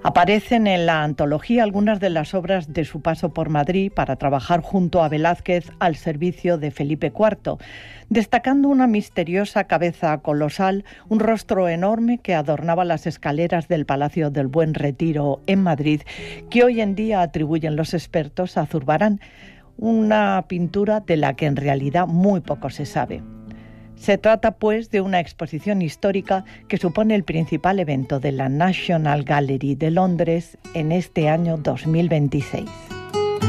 Aparecen en la antología algunas de las obras de su paso por Madrid para trabajar junto a Velázquez al servicio de Felipe IV, destacando una misteriosa cabeza colosal, un rostro enorme que adornaba las escaleras del Palacio del Buen Retiro en Madrid, que hoy en día atribuyen los expertos a Zurbarán, una pintura de la que en realidad muy poco se sabe. Se trata, pues, de una exposición histórica que supone el principal evento de la National Gallery de Londres en este año 2026.